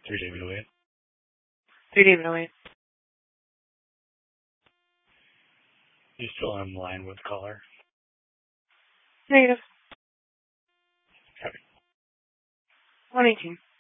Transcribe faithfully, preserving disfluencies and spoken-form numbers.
Three David Elliott. Three David Elliott. You still on the line with caller? Negative. Copy. one eighteen.